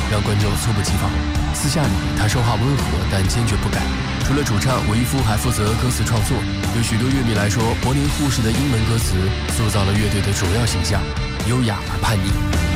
让观众猝不及防。私下里，他说话温和，但坚决不改。除了主唱，韦一夫还负责歌词创作。对许多乐迷来说，柏林护士的英文歌词塑造了乐队的主要形象：优雅而叛逆。